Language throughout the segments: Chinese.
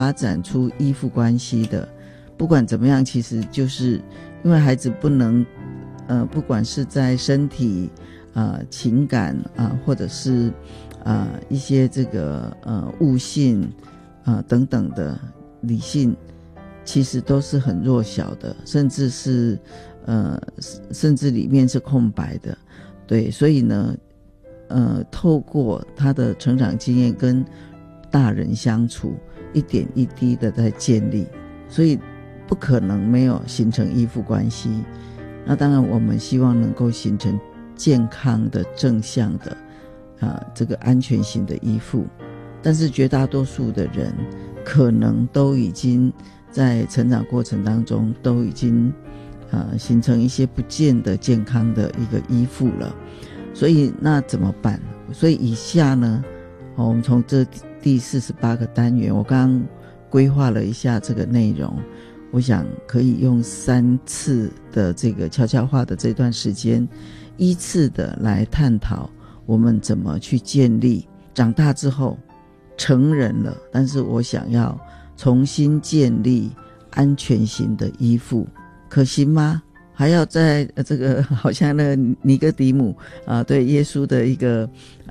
发展出依附关系的。不管怎么样，其实就是因为孩子不能不管是在身体情感或者是一些这个悟性等等的理性，其实都是很弱小的，甚至里面是空白的。对，所以呢透过他的成长经验跟大人相处，一点一滴的在建立，所以不可能没有形成依附关系。那当然我们希望能够形成健康的正向的这个安全型的依附，但是绝大多数的人可能都已经在成长过程当中都已经形成一些不见得健康的一个依附了。所以那怎么办？所以以下呢我们从这第48个单元，我刚刚规划了一下这个内容，我想可以用3次的这个悄悄话的这段时间，依次的来探讨我们怎么去建立长大之后成人了，但是我想要重新建立安全型的依附，可行吗？还要在这个好像那个尼哥底母对耶稣的一个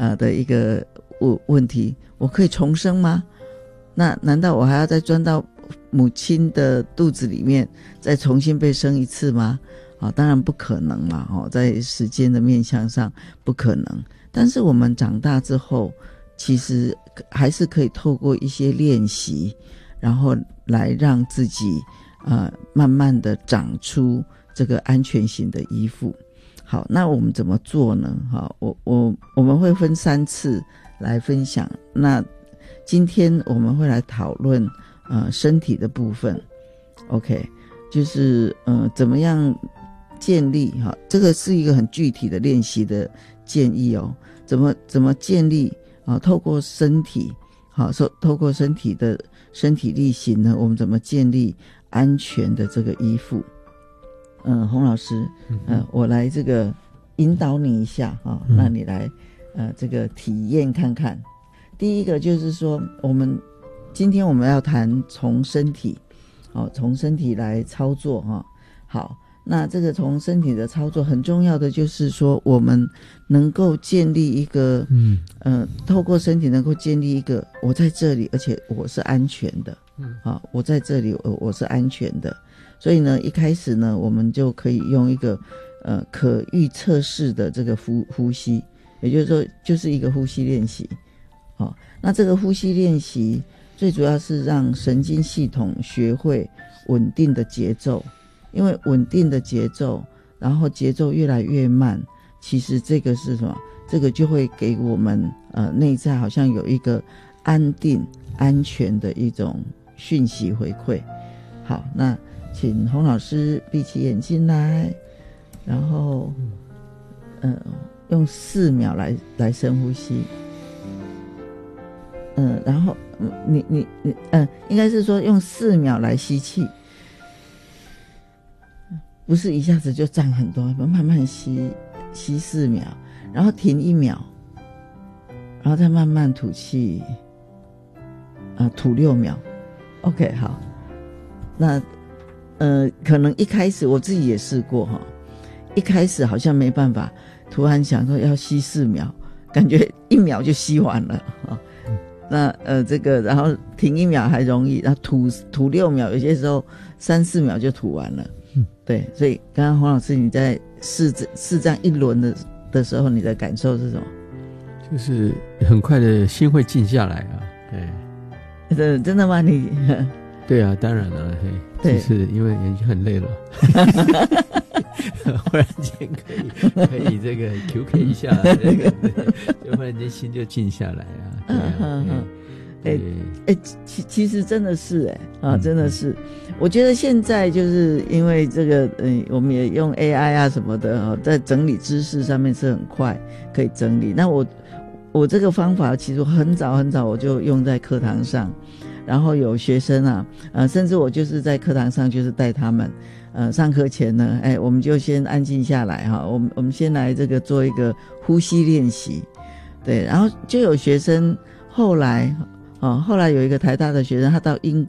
问题，我可以重生吗？那难道我还要再钻到母亲的肚子里面再重新被生一次吗？当然不可能嘛，在时间的面向上不可能。但是我们长大之后，其实还是可以透过一些练习，然后来让自己慢慢的长出这个安全型的依附。好，那我们怎么做呢？好，我们会分3次来分享。那今天我们会来讨论身体的部分。 OK， 就是怎么样建立这个是一个很具体的练习的建议怎么建立透过身体透过身体的身体力行呢，我们怎么建立安全的这个依附？洪老师我来这个引导你一下让你来这个体验看看。第一个就是说，今天我们要谈从身体从身体来操作好，那这个从身体的操作很重要的就是说，我们能够建立一个透过身体能够建立一个我在这里，而且我是安全的我在这里我是安全的。所以呢，一开始呢，我们就可以用一个可预测式的这个呼吸，也就是说就是一个呼吸练习那这个呼吸练习最主要是让神经系统学会稳定的节奏，因为稳定的节奏，然后节奏越来越慢，其实这个是什么？这个就会给我们内在好像有一个安定安全的一种讯息回馈。好，那请洪老师闭起眼睛来，然后用4秒来深呼吸。然后你应该是说用4秒来吸气，不是一下子就占很多，慢慢吸4秒，然后停1秒，然后再慢慢吐气吐6秒。 OK， 好。那可能一开始我自己也试过一开始好像没办法，突然想说要吸4秒，感觉1秒就吸完了那这个然后停1秒还容易，然后吐6秒，有些时候3、4秒就吐完了对，所以刚刚洪老师你在试这样一轮的时候，你的感受是什么？ 就是很快的心会静下来对，真的吗？你对啊，当然了，就是因为已经很累了忽然间可以这个 QK 一下就忽然间心就静下来其实真的是真的是我觉得现在就是因为这个我们也用 AI 什么的在整理知识上面是很快可以整理。那我这个方法其实很早我就用在课堂上，然后有学生甚至我就是在课堂上就是带他们上课前呢我们就先安静下来我们先来这个做一个呼吸练习。对，然后就有学生后来后来有一个台大的学生，他到英国